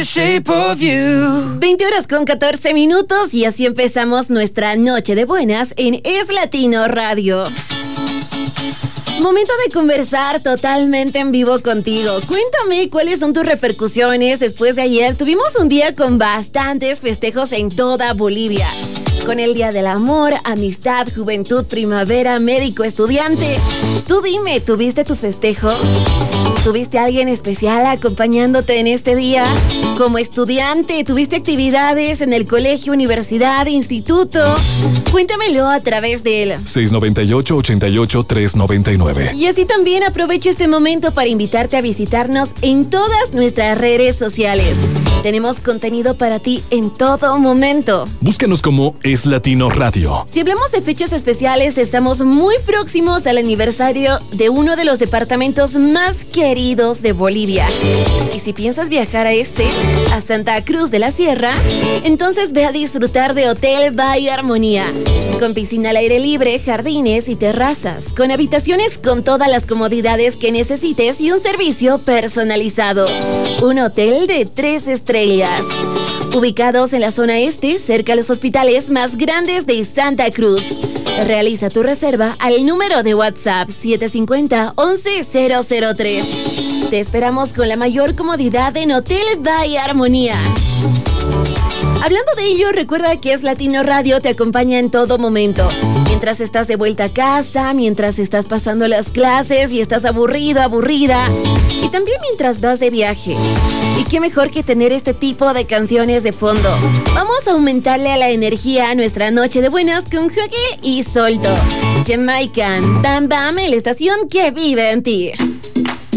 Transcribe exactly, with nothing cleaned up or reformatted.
the shape of you. veinte horas con catorce minutos y así empezamos nuestra noche de buenas en Es Latino Radio. Momento de conversar totalmente en vivo contigo. Cuéntame cuáles son tus repercusiones después de ayer. Tuvimos un día con bastantes festejos en toda Bolivia. Con el Día del Amor, Amistad, Juventud, Primavera, Médico, Estudiante. Tú dime, ¿tuviste tu festejo? ¿Tuviste a alguien especial acompañándote en este día? Como estudiante, ¿tuviste actividades en el colegio, universidad, instituto? Cuéntamelo a través del seis nueve ocho, ocho ocho, tres nueve nueve. Y así también aprovecho este momento para invitarte a visitarnos en todas nuestras redes sociales. Tenemos contenido para ti en todo momento. Búscanos como Es Latino Radio. Si hablamos de fechas especiales, estamos muy próximos al aniversario de uno de los departamentos más queridos de Bolivia. Y si piensas viajar a este, a Santa Cruz de la Sierra, entonces ve a disfrutar de Hotel Bay Armonía, con piscina al aire libre, jardines y terrazas, con habitaciones con todas las comodidades que necesites y un servicio personalizado. Un hotel de tres estrellas. Ubicados en la zona este, cerca a los hospitales más grandes de Santa Cruz. Realiza tu reserva al número de WhatsApp siete cinco cero, once cero cero tres. Te esperamos con la mayor comodidad en Hotel Bay Armonía. Hablando de ello, recuerda que Es Latino Radio te acompaña en todo momento. Mientras estás de vuelta a casa, mientras estás pasando las clases y estás aburrido, aburrida. Y también mientras vas de viaje. Y qué mejor que tener este tipo de canciones de fondo. Vamos a aumentarle a la energía a nuestra noche de buenas con Joaquín y Solto. Jamaican, Bam Bam, en la estación que vive en ti.